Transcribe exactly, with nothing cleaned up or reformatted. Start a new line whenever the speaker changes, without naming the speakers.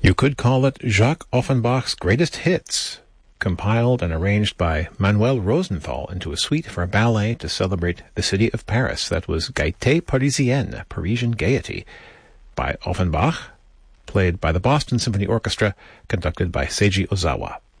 You could call it Jacques Offenbach's Greatest Hits, compiled and arranged by Manuel Rosenthal into a suite for ballet to celebrate the city of Paris. That was Gaieté Parisienne, Parisian Gaiety, by Offenbach, played by the Boston Symphony Orchestra, conducted by Seiji Ozawa.